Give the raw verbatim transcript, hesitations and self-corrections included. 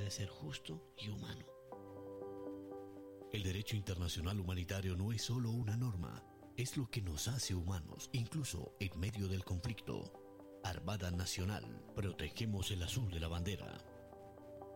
debe ser justo y humano. El derecho internacional humanitario no es solo una norma, es lo que nos hace humanos, incluso en medio del conflicto. Armada Nacional, protegemos el azul de la bandera.